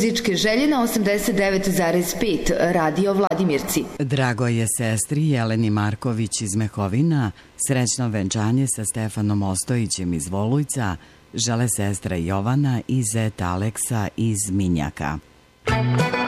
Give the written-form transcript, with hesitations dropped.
muzičke želje na 89,5 Radio Vladimirci. Drago je sestri Jeleni Marković iz Mehovina, srećno venčanje sa Stefanom Ostojićem iz Volujca, žele sestra Jovana i zet Aleksa iz Minjaka.